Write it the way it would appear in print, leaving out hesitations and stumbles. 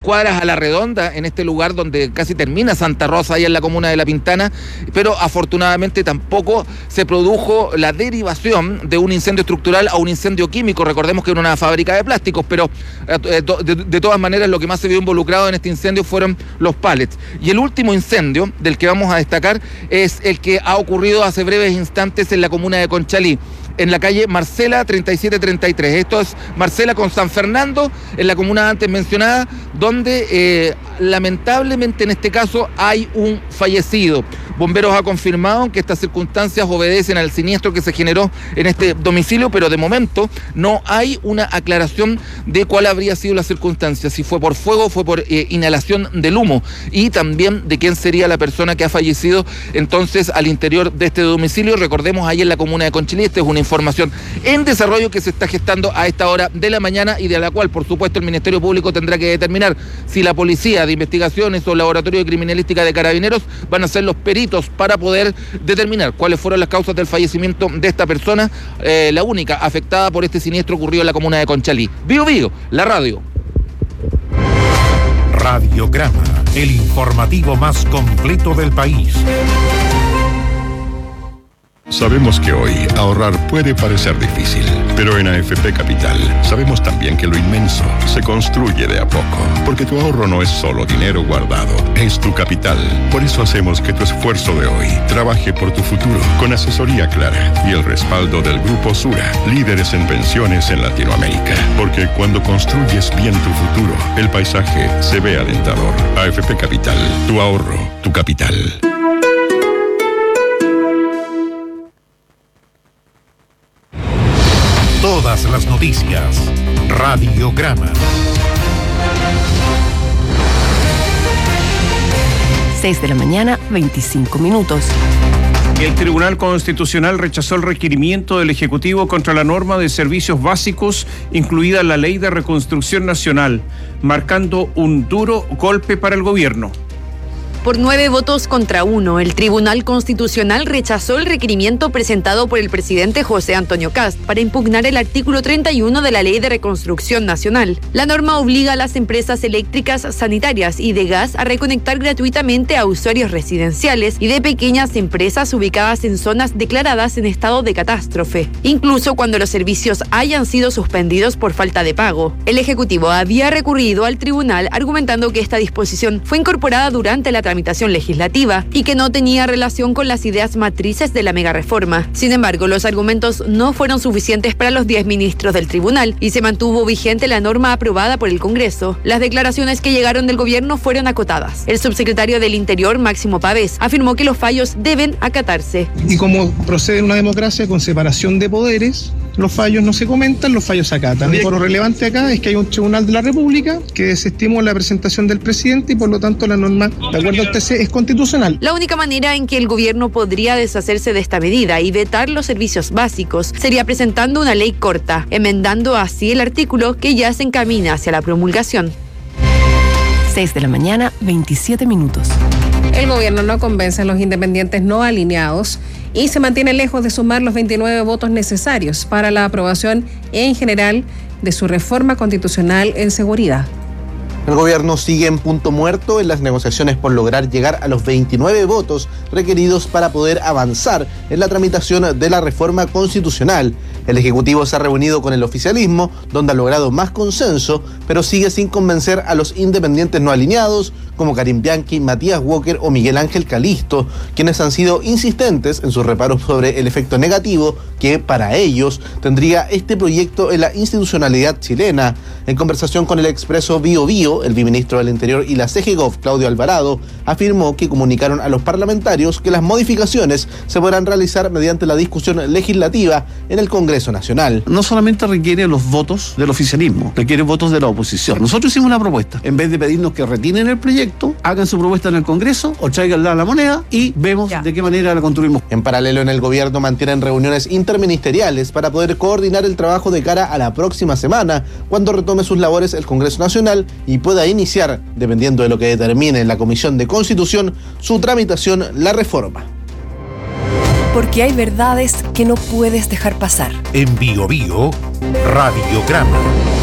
cuadras a la redonda, en este lugar donde casi termina Santa Rosa, ahí en la comuna de La Pintana, pero afortunadamente tampoco se produjo la derivación de un incendio estructural a un incendio químico. Recordemos que era una fábrica de plásticos, pero de todas maneras lo que más se vio involucrado en este incendio fueron los pallets. Y el último incendio del que vamos a destacar es el que ha ocurrido hace breves instantes en la comuna de Conchalí, en la calle Marcela 3733. Esto es Marcela con San Fernando, en la comuna antes mencionada, donde lamentablemente en este caso hay un fallecido. Bomberos ha confirmado que estas circunstancias obedecen al siniestro que se generó en este domicilio, pero de momento no hay una aclaración de cuál habría sido la circunstancia, si fue por fuego o fue por inhalación del humo, y también de quién sería la persona que ha fallecido entonces al interior de este domicilio. Recordemos, ahí en la comuna de Conchalí. Esta es una información en desarrollo que se está gestando a esta hora de la mañana y de la cual, por supuesto, el Ministerio Público tendrá que determinar si la Policía de Investigaciones o el Laboratorio de Criminalística de Carabineros van a ser los peritos para poder determinar cuáles fueron las causas del fallecimiento de esta persona, la única afectada por este siniestro ocurrido en la comuna de Conchalí. Bío Bío, la radio. Radiograma, el informativo más completo del país. Sabemos que hoy ahorrar puede parecer difícil, pero en AFP Capital sabemos también que lo inmenso se construye de a poco, porque tu ahorro no es solo dinero guardado, es tu capital. Por eso hacemos que tu esfuerzo de hoy trabaje por tu futuro, con asesoría clara y el respaldo del Grupo Sura, líderes en pensiones en Latinoamérica. Porque cuando construyes bien tu futuro, el paisaje se ve alentador. AFP Capital, tu ahorro, tu capital. Todas las noticias. Radiograma. 6 de la mañana, 25 minutos. El Tribunal Constitucional rechazó el requerimiento del Ejecutivo contra la norma de servicios básicos, incluida la Ley de Reconstrucción Nacional, marcando un duro golpe para el gobierno. Por 9 votos contra 1, el Tribunal Constitucional rechazó el requerimiento presentado por el presidente José Antonio Kast para impugnar el artículo 31 de la Ley de Reconstrucción Nacional. La norma obliga a las empresas eléctricas, sanitarias y de gas a reconectar gratuitamente a usuarios residenciales y de pequeñas empresas ubicadas en zonas declaradas en estado de catástrofe, incluso cuando los servicios hayan sido suspendidos por falta de pago. El Ejecutivo había recurrido al tribunal argumentando que esta disposición fue incorporada durante la tramitación legislativa y que no tenía relación con las ideas matrices de la megareforma. Sin embargo, los argumentos no fueron suficientes para los 10 ministros del tribunal y se mantuvo vigente la norma aprobada por el Congreso. Las declaraciones que llegaron del gobierno fueron acotadas. El subsecretario del Interior, Máximo Pavés, afirmó que los fallos deben acatarse. Y como procede en una democracia con separación de poderes, los fallos no se comentan, los fallos se acatan. Lo relevante acá es que hay un tribunal de la República que desestimó la presentación del presidente y por lo tanto la norma, de acuerdo al TC, es constitucional. La única manera en que el gobierno podría deshacerse de esta medida y vetar los servicios básicos sería presentando una ley corta, enmendando así el artículo que ya se encamina hacia la promulgación. 6 de la mañana, 27 minutos. El gobierno no convence a los independientes no alineados y se mantiene lejos de sumar los 29 votos necesarios para la aprobación en general de su reforma constitucional en seguridad. El gobierno sigue en punto muerto en las negociaciones por lograr llegar a los 29 votos requeridos para poder avanzar en la tramitación de la reforma constitucional. El Ejecutivo se ha reunido con el oficialismo, donde ha logrado más consenso, pero sigue sin convencer a los independientes no alineados, como Karim Bianchi, Matías Walker o Miguel Ángel Calisto, quienes han sido insistentes en sus reparos sobre el efecto negativo que, para ellos, tendría este proyecto en la institucionalidad chilena. En conversación con el Expreso Bío Bío, el viceministro del Interior y la CGGOV, Claudio Alvarado, afirmó que comunicaron a los parlamentarios que las modificaciones se podrán realizar mediante la discusión legislativa en el Congreso Nacional. No solamente requiere los votos del oficialismo, requiere votos de la oposición. Nosotros hicimos una propuesta. En vez de pedirnos que retiren el proyecto, hagan su propuesta en el Congreso o tráiganla a la moneda y vemos de qué manera la construimos. En paralelo, en el gobierno mantienen reuniones interministeriales para poder coordinar el trabajo de cara a la próxima semana, cuando retome sus labores el Congreso Nacional y pueda iniciar, dependiendo de lo que determine la Comisión de Constitución, su tramitación, la reforma. Porque hay verdades que no puedes dejar pasar. En Bío Bío, Radiograma.